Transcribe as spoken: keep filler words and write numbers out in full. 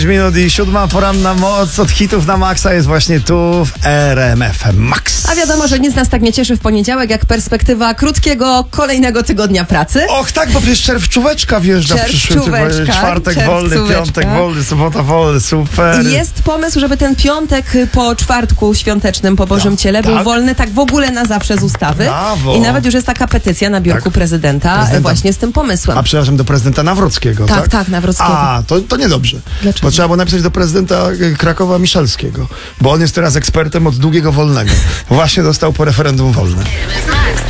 minut i siódma poranna moc od hitów na maksa jest właśnie tu w R M F Max. A wiadomo, że nic nas tak nie cieszy w poniedziałek, jak perspektywa krótkiego, kolejnego tygodnia pracy. Och tak, bo przecież czerwczóweczka wjeżdża w przyszły tydzień. Czwartek wolny, piątek wolny, sobota wolny, super. I jest pomysł, żeby ten piątek po czwartku świątecznym, po Bożym Ciele był tak. wolny tak w ogóle na zawsze z ustawy. Brawo. I nawet już jest taka petycja na biurku Tak. prezydenta, Prezydenta. właśnie z tym pomysłem. A przepraszam, do prezydenta Nawrockiego, tak? Tak, tak, Nawrockiego. A, to, to niedobrze. Dlaczego? Bo trzeba było napisać do prezydenta Krakowa Miszalskiego, bo on jest teraz ekspertem od długiego wolnego. Właśnie dostał po referendum wolne.